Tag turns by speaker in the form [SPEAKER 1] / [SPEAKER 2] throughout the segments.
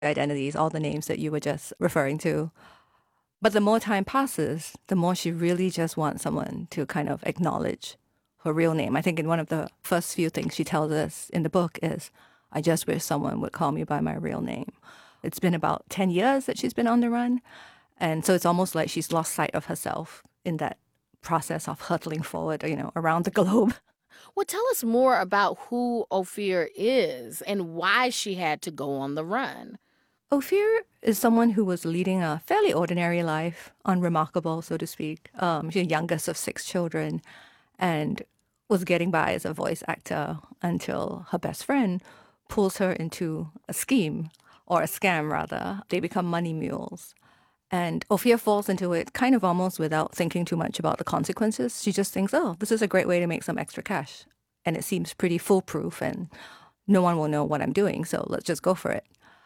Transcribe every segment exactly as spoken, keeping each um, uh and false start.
[SPEAKER 1] identities, all the names that you were just referring to. But the more time passes, the more she really just wants someone to kind of acknowledge her real name. I think in one of the first few things she tells us in the book is, I just wish someone would call me by my real name. It's been about ten years that she's been on the run. And so it's almost like she's lost sight of herself in that process of hurtling forward, you know, around the globe.
[SPEAKER 2] Well, tell us more about who Ophir is and why she had to go on the run.
[SPEAKER 1] Ophir is someone who was leading a fairly ordinary life, unremarkable, so to speak. Um, she's the youngest of six children and was getting by as a voice actor until her best friend pulls her into a scheme, or a scam rather. They become money mules. And Ophir falls into it kind of almost without thinking too much about the consequences. She just thinks, oh, this is a great way to make some extra cash. And it seems pretty foolproof and no one will know what I'm doing, so let's just go for it.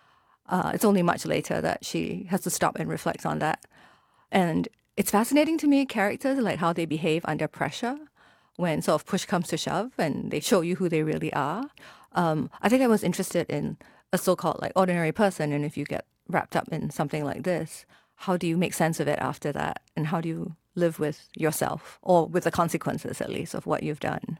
[SPEAKER 1] Uh, it's only much later that she has to stop and reflect on that. And it's fascinating to me, characters, like how they behave under pressure when sort of push comes to shove and they show you who they really are. Um, I think I was interested in a so-called like ordinary person, and if you get wrapped up in something like this, how do you make sense of it after that? And how do you live with yourself, or with the consequences at least of what you've done?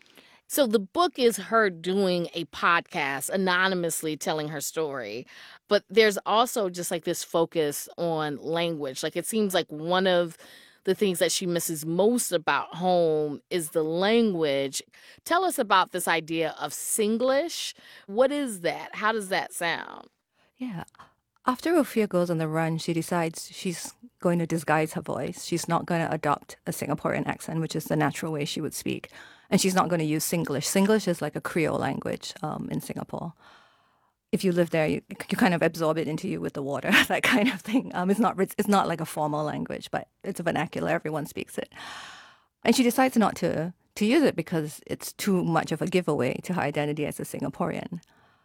[SPEAKER 2] So the book is her doing a podcast, anonymously telling her story. But there's also just like this focus on language. Like it seems like one of the things that she misses most about home is the language. Tell us about this idea of Singlish. What is that? How does that sound?
[SPEAKER 1] Yeah. After Ophir goes on the run, she decides she's going to disguise her voice. She's not going to adopt a Singaporean accent, which is the natural way she would speak. And she's not going to use Singlish. Singlish is like a Creole language um, in Singapore. If you live there, you, you kind of absorb it into you with the water, that kind of thing. Um, it's not it's not like a formal language, but it's a vernacular. Everyone speaks it. And she decides not to to use it because it's too much of a giveaway to her identity as a Singaporean.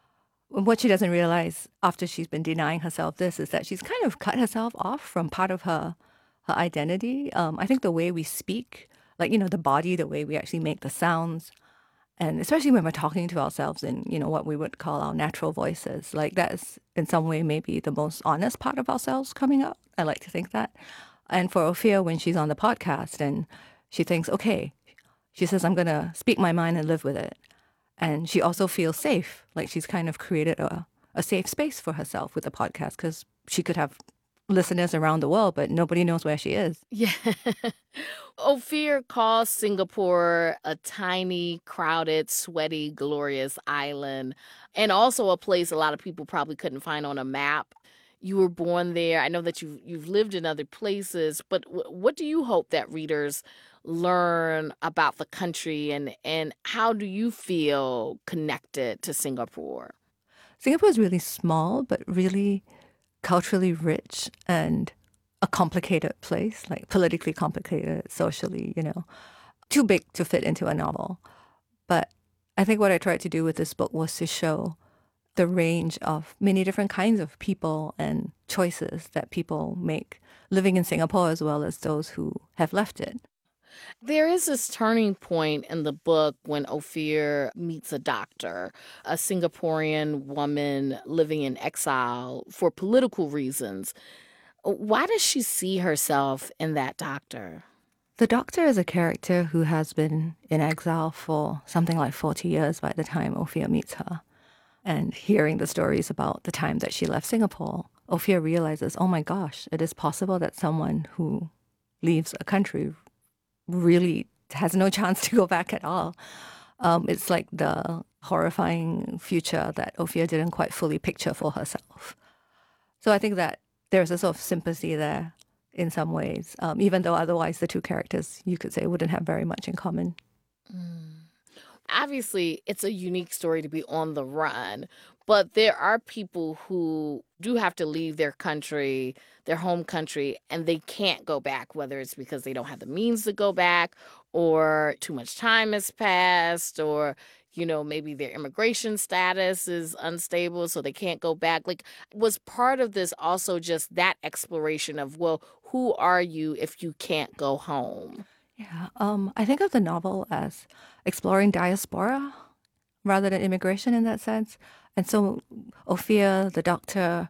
[SPEAKER 1] What she doesn't realize after she's been denying herself this is that she's kind of cut herself off from part of her her identity. Um, I think the way we speak, like, you know, the body, the way we actually make the sounds, and especially when we're talking to ourselves in, you know, what we would call our natural voices, like that's in some way maybe the most honest part of ourselves coming out. I like to think that. And for Ophia, when she's on the podcast and she thinks, okay, she says, I'm going to speak my mind and live with it. And she also feels safe, like she's kind of created a, a safe space for herself with the podcast, because she could have listeners around the world, but nobody knows where she is.
[SPEAKER 2] Yeah. Ophir calls Singapore a tiny, crowded, sweaty, glorious island, and also a place a lot of people probably couldn't find on a map. You were born there. I know that you've, you've lived in other places, but w- what do you hope that readers learn about the country, and, and how do you feel connected to Singapore?
[SPEAKER 1] Singapore is really small, but really culturally rich and a complicated place, like politically complicated, socially, you know, too big to fit into a novel. But I think what I tried to do with this book was to show the range of many different kinds of people and choices that people make living in Singapore, as well as those who have left it.
[SPEAKER 2] There is this turning point in the book when Ophir meets a doctor, a Singaporean woman living in exile for political reasons. Why does she see herself in that doctor?
[SPEAKER 1] The Doctor is a character who has been in exile for something like forty years by the time Ophir meets her. And hearing the stories about the time that she left Singapore, Ophir realizes, oh my gosh, it is possible that someone who leaves a country really has no chance to go back at all. Um, it's like the horrifying future that Ophir didn't quite fully picture for herself. So I think that there's a sort of sympathy there in some ways, um, even though otherwise the two characters, you could say, wouldn't have very much in common.
[SPEAKER 2] Mm. Obviously, it's a unique story to be on the run, but there are people who do have to leave their country, their home country, and they can't go back, whether it's because they don't have the means to go back, or too much time has passed, or, you know, maybe their immigration status is unstable, so they can't go back. Like, was part of this also just that exploration of, well, who are you if you can't go home?
[SPEAKER 1] Yeah, um, I think of the novel as exploring diaspora rather than immigration in that sense. And so Ophia, the doctor,